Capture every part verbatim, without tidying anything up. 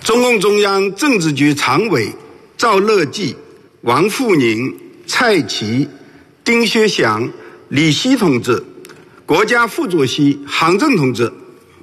中共中央政治局常委赵乐际、王沪宁、蔡奇、丁薛祥、李希同志，国家副主席韩正同志。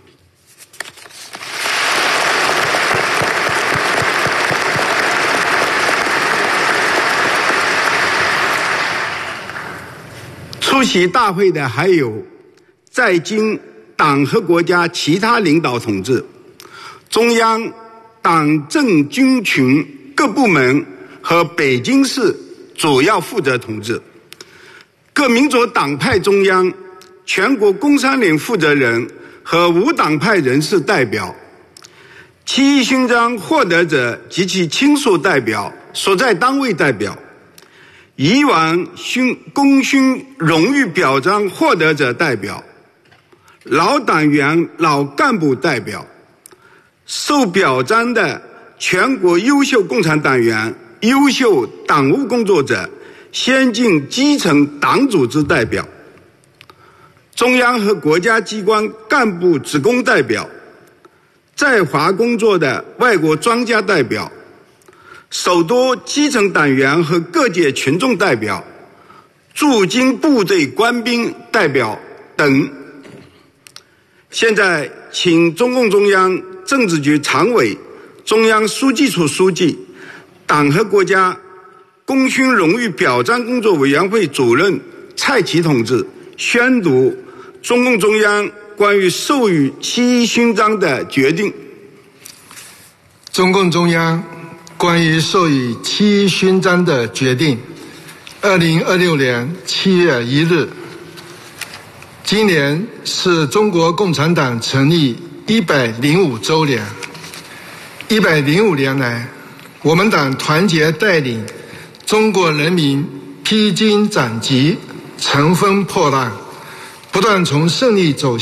出席大会的还有在京党和国家其他领导同志，中央党政军群各部门和北京市主要负责同志，各民主党派中央、全国工商联负责人和无党派人士代表，七一勋章获得者及其亲属代表、所在单位代表，以往勋功勋荣誉表彰获得者代表，老党员、老干部代表，受表彰的全国优秀共产党员、优秀党务工作者、先进基层党组织代表，中央和国家机关干部职工代表，在华工作的外国专家代表，首都基层党员和各界群众代表，驻京部队官兵代表等。现在请中共中央政治局常委、中央书记处书记、党和国家功勋荣誉表彰工作委员会主任蔡奇同志宣读中共中央关于授予七一勋章的决定。 中共中央关于授予七一勋章的决定，二零二六年七月一日。今年是中国共产党成立一百零五周年。一百零五年来，我们党团结带领中国人民披荆斩棘、乘风破浪，不断从胜利走